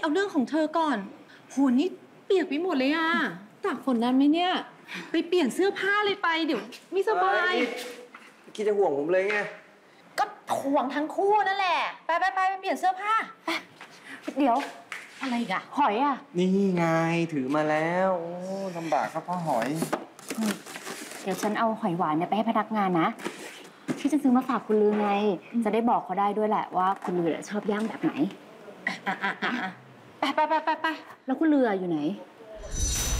เอาเรื่องของเธอก่อนโหนี่เปียกไปหมดเลยอะตากฝนนั้นไหมเนี่ยไปเปลี่ยนเสื้อผ้าเลยไปเดี๋ยวไม่สบายคิดจะห่วงผมเลยไงก็ห่วงทั้งคู่นั่นแหละไปเปลี่ยนเสื้อผ้าไปเดี๋ยวอะไรอีกอะหอยอะนี่ไงถือมาแล้วโอ้ลำบากครับพ่อหอยเดี๋ยวฉันเอาหอยหวานเนี่ยไปให้พนักงานนะที่จะซื้อมาฝากคุณลือไงจะได้บอกเขาได้ด้วยแหละว่าคุณลือชอบย่างแบบไหนไปแล้วคุณลืออยู่ไหน